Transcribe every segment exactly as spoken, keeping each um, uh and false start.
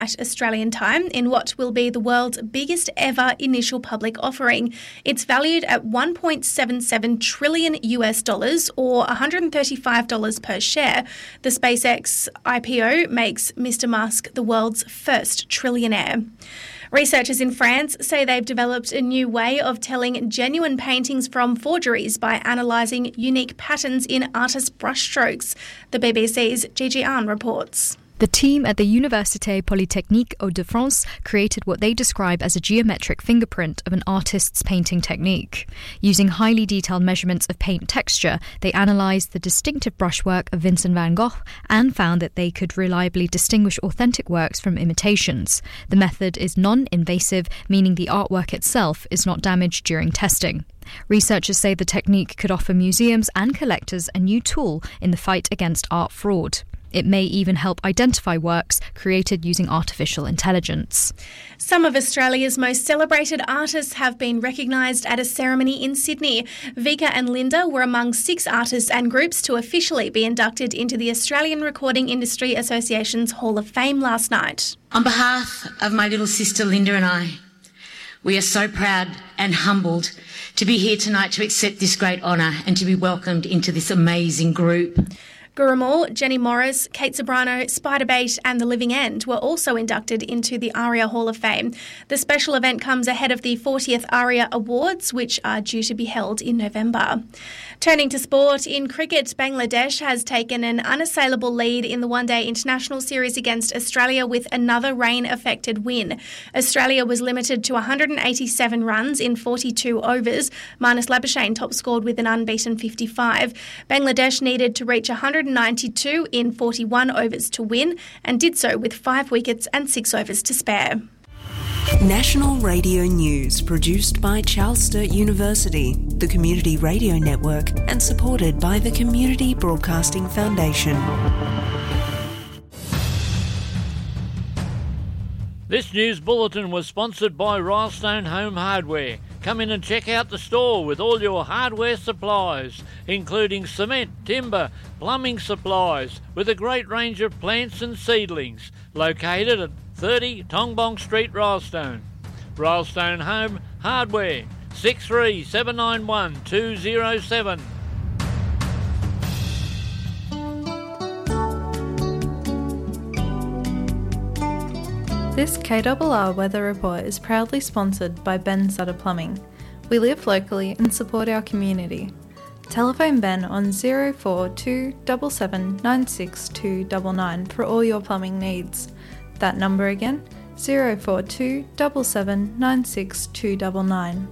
at Australian time in what will be the world's biggest ever initial public offering. It's valued at one point seven seven trillion U S dollars or one hundred thirty-five dollars per share. The SpaceX I P O makes Mister Musk the world's first trillionaire. Researchers in France say they've developed a new way of telling genuine paintings from forgeries by analysing unique patterns in artists' brushstrokes. The B B C's Gigi Ahn reports. The team at the Université Polytechnique Hauts-de-France created what they describe as a geometric fingerprint of an artist's painting technique. Using highly detailed measurements of paint texture, they analysed the distinctive brushwork of Vincent van Gogh and found that they could reliably distinguish authentic works from imitations. The method is non-invasive, meaning the artwork itself is not damaged during testing. Researchers say the technique could offer museums and collectors a new tool in the fight against art fraud. It may even help identify works created using artificial intelligence. Some of Australia's most celebrated artists have been recognised at a ceremony in Sydney. Vika and Linda were among six artists and groups to officially be inducted into the Australian Recording Industry Association's Hall of Fame last night. On behalf of my little sister Linda and I, we are so proud and humbled to be here tonight to accept this great honour and to be welcomed into this amazing group. Guru Moore, Jenny Morris, Kate Sobrano, Spiderbait and The Living End were also inducted into the ARIA Hall of Fame. The special event comes ahead of the fortieth ARIA Awards, which are due to be held in November. Turning to sport, in cricket, Bangladesh has taken an unassailable lead in the one-day international series against Australia with another rain-affected win. Australia was limited to one hundred eighty-seven runs in forty-two overs. Marnus Labuschagne top-scored with an unbeaten fifty-five. Bangladesh needed to reach one hundred ninety-two in forty-one overs to win and did so with five wickets and six overs to spare. National Radio News, produced by Charles Sturt University, the Community Radio Network, and supported by the Community Broadcasting Foundation. This news bulletin was sponsored by Rylestone Home Hardware. Come in and check out the store with all your hardware supplies, including cement, timber, plumbing supplies, with a great range of plants and seedlings, located at thirty Tongbong Street, Rylestone. Rylestone Home Hardware, six three seven nine one two zero seven. This K R R Weather Report is proudly sponsored by Ben Sutter Plumbing. We live locally and support our community. Telephone Ben on zero four two seven seven nine six two nine nine for all your plumbing needs. That number again, zero four two seven seven nine six two nine nine.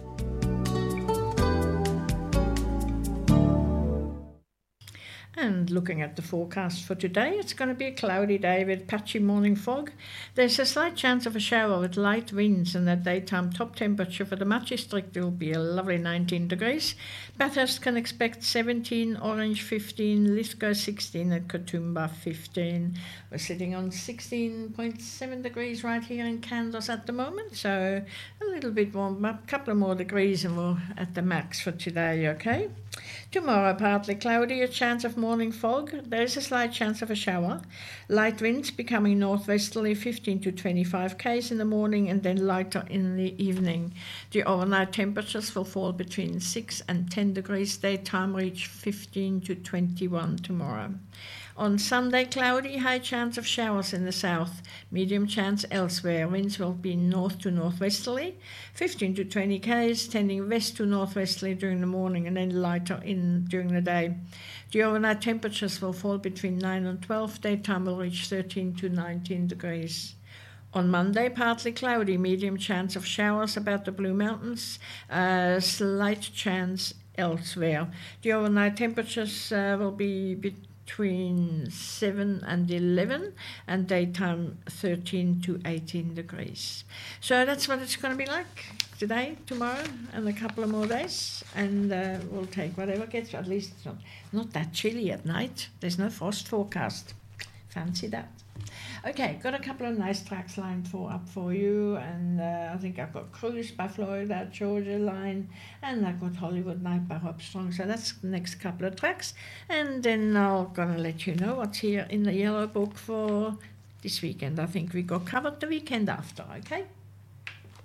And looking at the forecast for today, it's going to be a cloudy day with patchy morning fog. There's a slight chance of a shower with light winds, and the daytime top temperature for the Murchison District will be a lovely nineteen degrees. Bathurst can expect seventeen, Orange fifteen, Lithgow sixteen, and Katoomba fifteen. We're sitting on sixteen point seven degrees right here in Kansas at the moment, so a little bit warm, a couple of more degrees and we're at the max for today, okay? Tomorrow, partly cloudy, a chance of morning fog. There is a slight chance of a shower. Light winds becoming northwesterly, fifteen to twenty-five k's in the morning and then lighter in the evening. The overnight temperatures will fall between six and ten degrees. Daytime reach fifteen to twenty-one tomorrow. On Sunday, cloudy, high chance of showers in the south, medium chance elsewhere. Winds will be north to northwesterly, fifteen to twenty k's, tending west to northwesterly during the morning and then lighter in during the day. The overnight temperatures will fall between nine and twelve. Daytime will reach thirteen to nineteen degrees. On Monday, partly cloudy, medium chance of showers about the Blue Mountains, uh, slight chance elsewhere. The overnight temperatures uh, will be between between seven and eleven and daytime thirteen to eighteen degrees. So that's what it's going to be like today, tomorrow and a couple of more days, and uh, we'll take whatever gets, at least it's not, not that chilly at night. There's no frost forecast. Fancy that. Okay, got a couple of nice tracks lined for up for you, and uh, I think I've got Cruise by Florida Georgia Line, and I've got Hollywood Night by Rob Strong. So that's the next couple of tracks, and then I'm gonna let you know what's here in the yellow book for this weekend. I think we got covered the weekend after, okay?